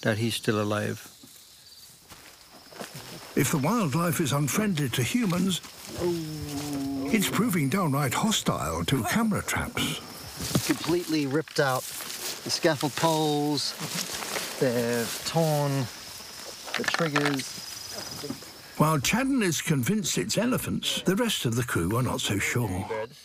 that he's still alive. If the wildlife is unfriendly to humans, it's proving downright hostile to camera traps. Completely ripped out the scaffold poles, they've torn the triggers. While Chadden is convinced it's elephants, the rest of the crew are not so sure.